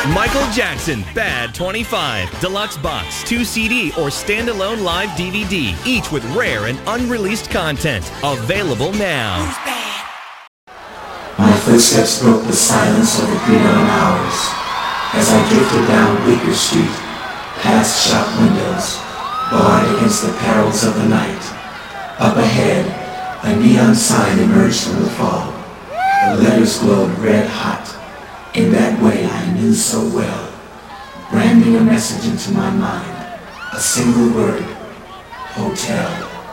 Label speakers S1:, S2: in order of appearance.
S1: Michael Jackson, Bad 25, Deluxe Box, 2 CD or standalone live DVD, each with rare and unreleased content. Available now.
S2: My footsteps broke the silence of the pre-dawn hours as I drifted down Bleecker Street, past shop windows, barred against the perils of the night. Up ahead, a neon sign emerged from the fog. The letters glowed red hot. In that way I knew so well, branding a message into my mind, a single word: hotel.